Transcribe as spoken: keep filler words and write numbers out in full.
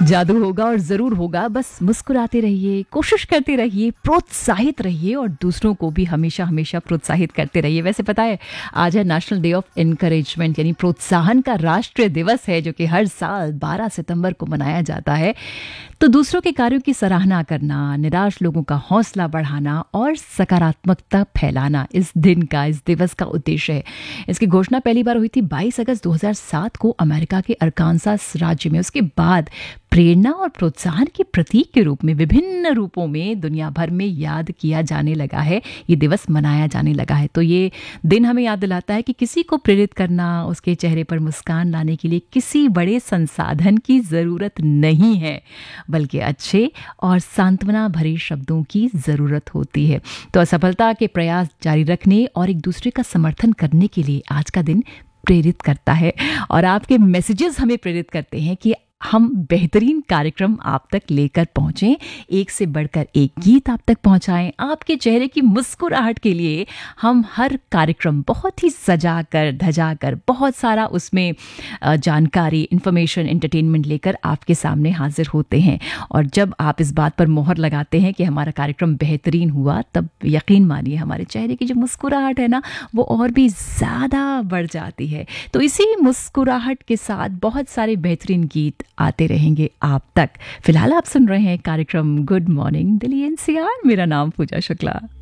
जादू होगा और ज़रूर होगा। बस मुस्कुराते रहिए, कोशिश करते रहिए, प्रोत्साहित रहिए और दूसरों को भी हमेशा हमेशा प्रोत्साहित करते रहिए। वैसे पता है, आज है नेशनल डे ऑफ इनकरेजमेंट, यानी प्रोत्साहन का राष्ट्रीय दिवस है, जो कि हर साल बारह सितंबर को मनाया जाता है। तो दूसरों के कार्यों की सराहना करना, निराश लोगों का हौसला बढ़ाना और सकारात्मकता फैलाना इस दिन का, इस दिवस का उद्देश्य है। इसकी घोषणा पहली बार हुई थी बाईस अगस्त दो हज़ार सात को अमेरिका के अरकानसास राज्य में। उसके बाद प्रेरणा और प्रोत्साहन के प्रतीक के रूप में विभिन्न रूपों में दुनिया भर में याद किया जाने लगा है, ये दिवस मनाया जाने लगा है। तो ये दिन हमें याद दिलाता है कि किसी को प्रेरित करना, उसके चेहरे पर मुस्कान लाने के लिए किसी बड़े संसाधन की ज़रूरत नहीं है, बल्कि अच्छे और सांत्वना भरे शब्दों की ज़रूरत होती है। तो असफलता के प्रयास जारी रखने और एक दूसरे का समर्थन करने के लिए आज का दिन प्रेरित करता है। और आपके मैसेजेस हमें प्रेरित करते हैं कि हम बेहतरीन कार्यक्रम आप तक लेकर पहुंचें, एक से बढ़कर एक गीत आप तक पहुंचाएं। आपके चेहरे की मुस्कुराहट के लिए हम हर कार्यक्रम बहुत ही सजा कर धजा कर, बहुत सारा उसमें जानकारी, इंफॉर्मेशन, एंटरटेनमेंट लेकर आपके सामने हाजिर होते हैं। और जब आप इस बात पर मोहर लगाते हैं कि हमारा कार्यक्रम बेहतरीन हुआ, तब यकीन मानिए हमारे चेहरे की जो मुस्कुराहट है ना, वो और भी ज़्यादा बढ़ जाती है। तो इसी मुस्कुराहट के साथ बहुत सारे बेहतरीन गीत आते रहेंगे आप तक। फिलहाल आप सुन रहे हैं कार्यक्रम गुड मॉर्निंग दिल्ली एनसीआर। मेरा नाम पूजा शुक्ला।